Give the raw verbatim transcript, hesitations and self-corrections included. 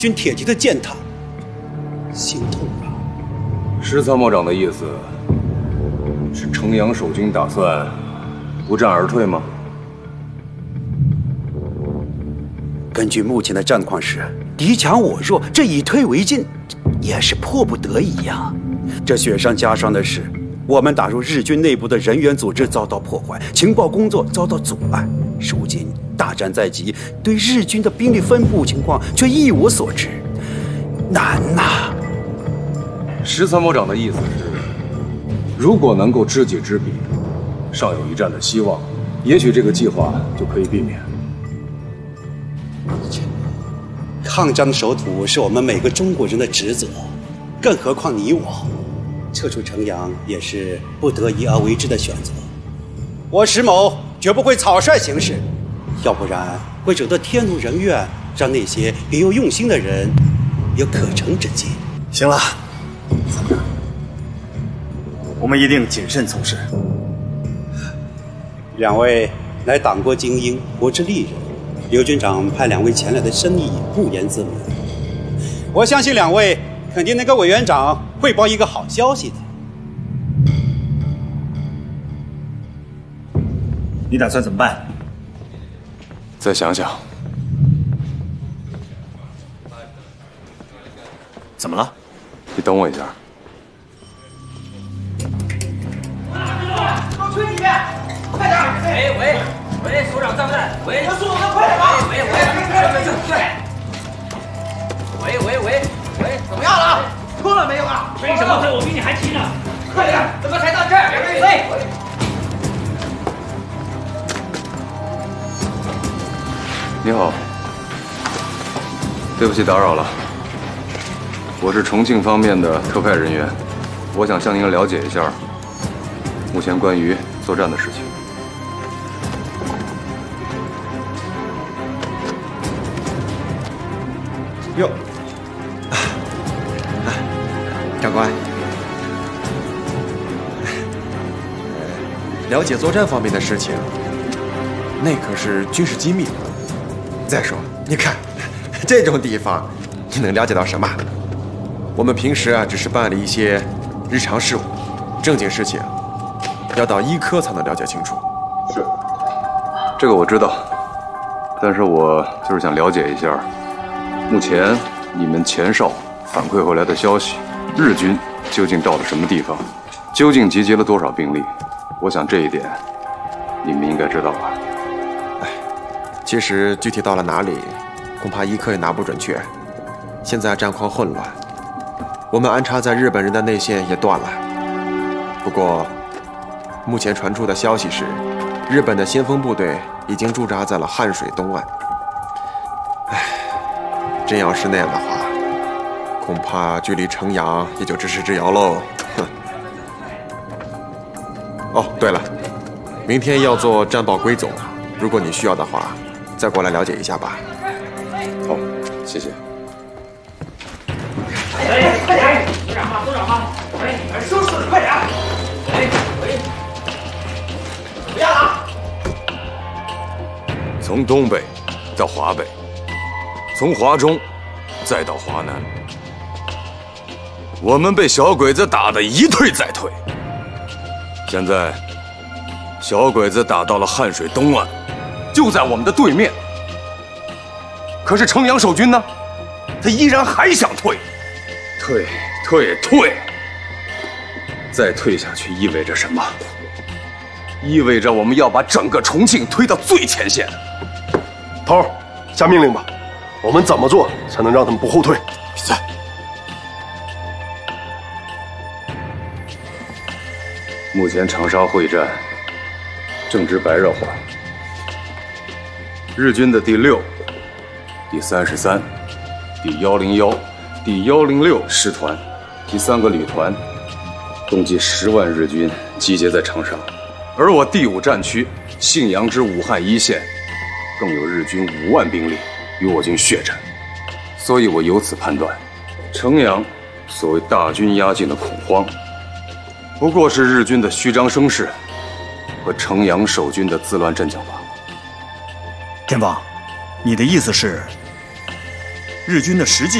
军铁骑的践踏，心痛啊！ 石参谋长的意思是，城阳守军打算不战而退吗？ 根据目前的战况是，敌强我弱，这以退为进，也是迫不得已呀。这雪上加霜的是，我们打入日军内部的人员组织遭到破坏，情报工作遭到阻碍。如今大战在即，对日军的兵力分布情况却一无所知，难呐！ 石参谋长的意思是，如果能够知己知彼，尚有一战的希望，也许这个计划就可以避免。 抗战守土是我们每个中国人的职责，更何况你我，撤出城阳也是不得已而为之的选择。我石某绝不会草率行事，要不然会惹得天怒人怨，让那些别有用心的人有可乘之机。 行了，参谋长，我们一定谨慎从事。 两位乃党国精英，国之利人，刘军长派两位前来的深意不言自明。我相信两位肯定能跟委员长汇报一个好消息的。 你打算怎么办？ 再想想。 怎么了？ 你等我一下。 多吹一遍，快点！喂喂喂，首长在不在？喂，速度快点吧！喂喂喂喂喂喂喂，怎么样了？吐了没有啊？ 为什么会我比你还轻呢？ 快点，怎么才到这儿？喂！ 你好，对不起打扰了，我是重庆方面的特派人员，我想向您了解一下目前关于作战的事情。 哟，长官，了解作战方面的事情，那可是军事机密。再说，你看，这种地方，你能了解到什么？我们平时啊，只是办理一些日常事务，正经事情要到医科才能了解清楚。 是，这个我知道，但是我就是想了解一下，目前你们前哨反馈回来的消息，日军究竟到了什么地方，究竟集结了多少兵力？我想这一点，你们应该知道吧？ 其实具体到了哪里，恐怕医科也拿不准确。现在战况混乱，我们安插在日本人的内线也断了。不过，目前传出的消息是，日本的先锋部队已经驻扎在了汉水东岸。唉，真要是那样的话，恐怕距离城阳也就咫尺之遥喽。哼。哦，对了，明天要做战报归总，如果你需要的话，再过来了解一下吧。 好，谢谢。 哎，快点！组长吗？组长吗？喂，收拾，快点！喂喂，怎么样了？ 从东北到华北，从华中再到华南，我们被小鬼子打得一退再退。现在，小鬼子打到了汉水东岸。就在我们的对面，可是城阳守军呢？他依然还想退，退退退，再退下去意味着什么？意味着我们要把整个重庆推到最前线。 头儿，下命令吧，我们怎么做才能让他们不后退？ 闭嘴！ 目前长沙会战正值白热化。日军的第六、第三十三、第幺零幺、第幺零六师团及三个旅团，共计十万日军集结在长沙，而我第五战区信阳之武汉一线，更有日军五万兵力与我军血战，所以我由此判断，城阳所谓大军压境的恐慌，不过是日军的虚张声势和城阳守军的自乱阵脚罢了。 天放，你的意思是？ 日军的实际